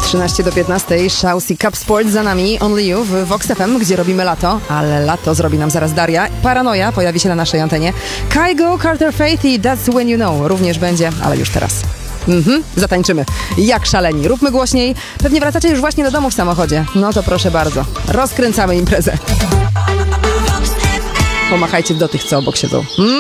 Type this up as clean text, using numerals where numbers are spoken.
13 do 15, Shouse i Cup Sport za nami, Only You w Vox FM, gdzie robimy lato, ale lato zrobi nam zaraz Daria. Paranoja pojawi się na naszej antenie. Kygo, Carter Faith i That's When You Know również będzie, ale już teraz. Zatańczymy. Jak szaleni. Róbmy głośniej. Pewnie wracacie już właśnie do domu w samochodzie. No to proszę bardzo. Rozkręcamy imprezę. Pomachajcie do tych, co obok siedzą.